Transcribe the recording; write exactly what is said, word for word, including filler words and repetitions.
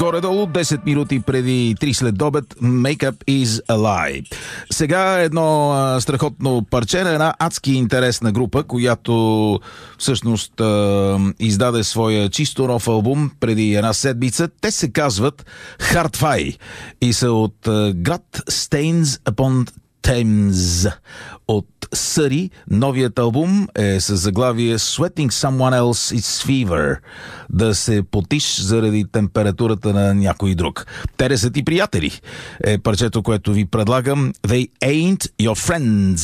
горе-долу десет минути преди три след обед. Make Up Is a Lie. Сега едно а, страхотно парче на една адски интересна група, която всъщност а, издаде своя чисто нов албум преди една седмица. Те се казват Hard-Fi и са от а, град Stains upon Thames от Съри. Новият албум е с заглавие Sweating Someone Else Is Fever. Да се потиш заради температурата на някой друг. Те са ти приятели. Е парчето, което ви предлагам. They Ain't Your Friends.